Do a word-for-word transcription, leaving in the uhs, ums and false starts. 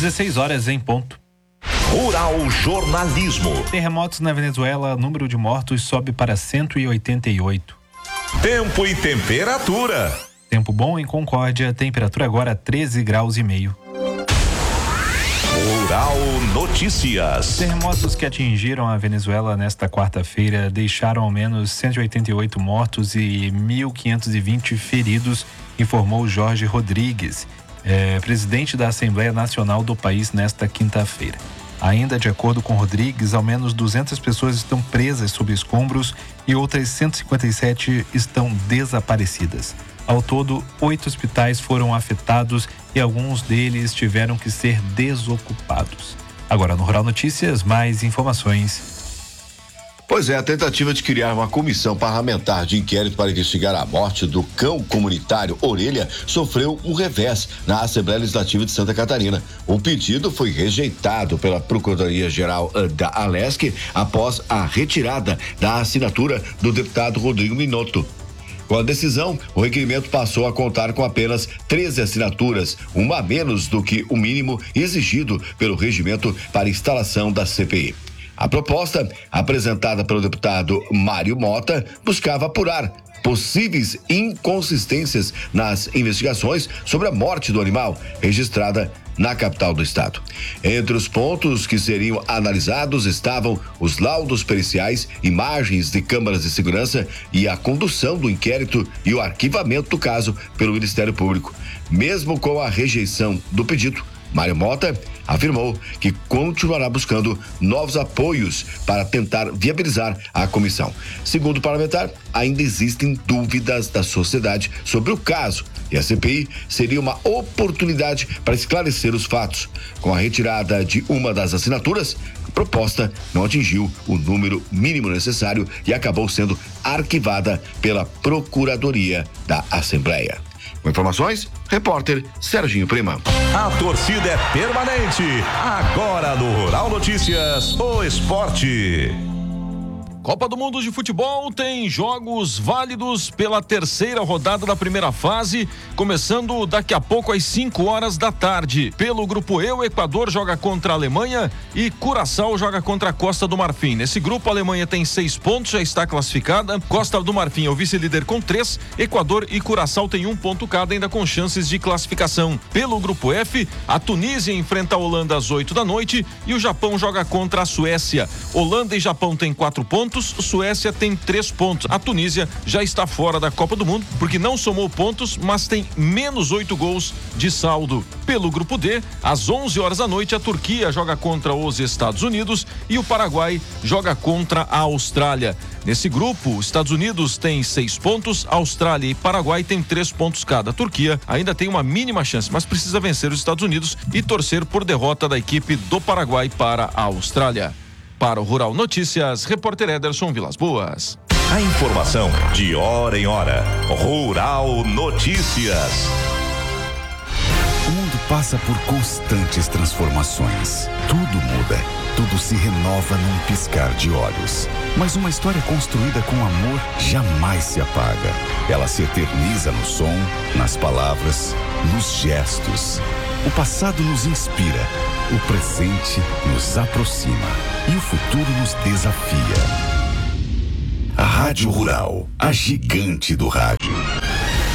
dezesseis horas em ponto. Rural Jornalismo. Terremotos na Venezuela, número de mortos sobe para cento e oitenta e oito. Tempo e temperatura. Tempo bom em Concórdia, temperatura agora treze graus e meio. Rural Notícias. Terremotos que atingiram a Venezuela nesta quarta-feira deixaram ao menos cento e oitenta e oito mortos e mil quinhentos e vinte feridos, informou Jorge Rodrigues, é, presidente da Assembleia Nacional do país nesta quinta-feira. Ainda de acordo com Rodrigues, ao menos duzentas pessoas estão presas sob escombros e outras cento e cinquenta e sete estão desaparecidas. Ao todo, oito hospitais foram afetados e alguns deles tiveram que ser desocupados. Agora no Rural Notícias, mais informações. Pois é, a tentativa de criar uma comissão parlamentar de inquérito para investigar a morte do cão comunitário Orelha sofreu um revés na Assembleia Legislativa de Santa Catarina. O pedido foi rejeitado pela Procuradoria-Geral da Alesc após a retirada da assinatura do deputado Rodrigo Minotto. Com a decisão, o requerimento passou a contar com apenas treze assinaturas, uma a menos do que o mínimo exigido pelo regimento para instalação da C P I. A proposta, apresentada pelo deputado Mário Mota, buscava apurar possíveis inconsistências nas investigações sobre a morte do animal, registrada na capital do estado. Entre os pontos que seriam analisados estavam os laudos periciais, imagens de câmaras de segurança e a condução do inquérito e o arquivamento do caso pelo Ministério Público. Mesmo com a rejeição do pedido, Mário Mota afirmou que continuará buscando novos apoios para tentar viabilizar a comissão. Segundo o parlamentar, ainda existem dúvidas da sociedade sobre o caso e a C P I seria uma oportunidade para esclarecer os fatos. Com a retirada de uma das assinaturas, a proposta não atingiu o número mínimo necessário e acabou sendo arquivada pela Procuradoria da Assembleia. Com informações, repórter Serginho Prima. A torcida é permanente. Agora no Rural Notícias, o esporte. Copa do Mundo de Futebol tem jogos válidos pela terceira rodada da primeira fase, começando daqui a pouco às cinco horas da tarde. Pelo grupo E, o Equador joga contra a Alemanha e Curaçao joga contra a Costa do Marfim. Nesse grupo, a Alemanha tem seis pontos, já está classificada. Costa do Marfim é o vice-líder com três. Equador e Curaçao têm um ponto cada, ainda com chances de classificação. Pelo grupo F, a Tunísia enfrenta a Holanda às oito da noite e o Japão joga contra a Suécia. Holanda e Japão têm quatro pontos. Suécia tem três pontos. A Tunísia já está fora da Copa do Mundo porque não somou pontos, mas tem menos oito gols de saldo. Pelo grupo D, às onze horas da noite, a Turquia joga contra os Estados Unidos e o Paraguai joga contra a Austrália. Nesse grupo, os Estados Unidos tem seis pontos, a Austrália e Paraguai tem três pontos cada. A Turquia ainda tem uma mínima chance, mas precisa vencer os Estados Unidos e torcer por derrota da equipe do Paraguai para a Austrália. Para o Rural Notícias, repórter Ederson Vilas Boas. A informação de hora em hora. Rural Notícias. O mundo passa por constantes transformações. Tudo muda, tudo se renova num piscar de olhos. Mas uma história construída com amor jamais se apaga. Ela se eterniza no som, nas palavras, nos gestos. O passado nos inspira, o presente nos aproxima e o futuro nos desafia. A Rádio Rural, a gigante do rádio.